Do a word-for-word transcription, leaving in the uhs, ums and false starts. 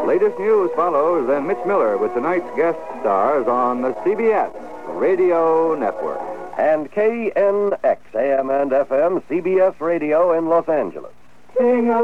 Latest news follows, then Mitch Miller with tonight's guest stars on the C B S Radio Network. And K N X, A M and F M, C B S Radio in Los Angeles. Sing